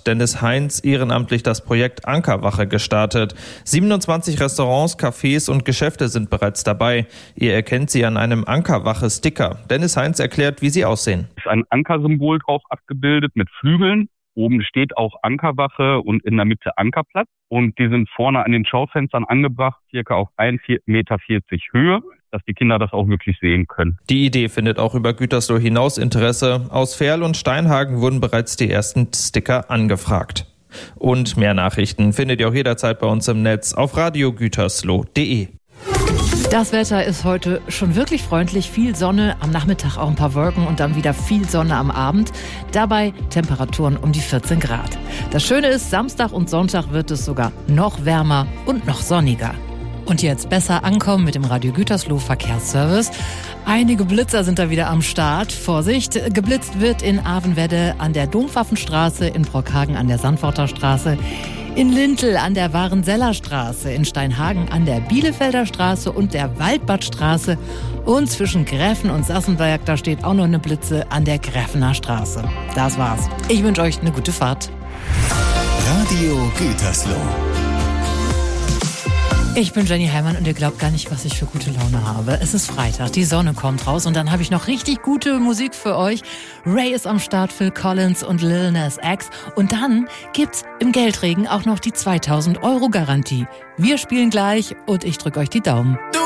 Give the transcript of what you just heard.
Dennis Heinz ehrenamtlich das Projekt Ankerwache gestartet. 27 Restaurants, Cafés und Geschäfte sind bereits dabei. Ihr erkennt sie an einem Ankerwache-Sticker. Dennis Heinz erklärt, wie sie aussehen. Es ist ein Ankersymbol drauf abgebildet mit Flügeln. Oben steht auch Ankerwache und in der Mitte Ankerplatz. Und die sind vorne an den Schaufenstern angebracht, circa auf 1,40 Meter Höhe, dass die Kinder das auch wirklich sehen können. Die Idee findet auch über Gütersloh hinaus Interesse. Aus Verl und Steinhagen wurden bereits die ersten Sticker angefragt. Und mehr Nachrichten findet ihr auch jederzeit bei uns im Netz auf radiogütersloh.de. Das Wetter ist heute schon wirklich freundlich. Viel Sonne, am Nachmittag auch ein paar Wolken und dann wieder viel Sonne am Abend. Dabei Temperaturen um die 14 Grad. Das Schöne ist, Samstag und Sonntag wird es sogar noch wärmer und noch sonniger. Und jetzt besser ankommen mit dem Radio Gütersloh Verkehrsservice. Einige Blitzer sind da wieder am Start. Vorsicht, geblitzt wird in Avenwedde an der Dompfaffenstraße, in Brockhagen an der Sandforter Straße, in Lintel an der Warenseller Straße, in Steinhagen an der Bielefelder Straße und der Waldbadstraße und zwischen Gräffen und Sassenberg, da steht auch noch eine Blitze an der Gräfener Straße. Das war's. Ich wünsche euch eine gute Fahrt. Radio Gütersloh. Ich bin Jenny Heimann und ihr glaubt gar nicht, was ich für gute Laune habe. Es ist Freitag, die Sonne kommt raus und dann habe ich noch richtig gute Musik für euch. Ray ist am Start, Phil Collins und Lil Nas X. Und dann gibt's im Geldregen auch noch die 2000 € Garantie. Wir spielen gleich und ich drücke euch die Daumen.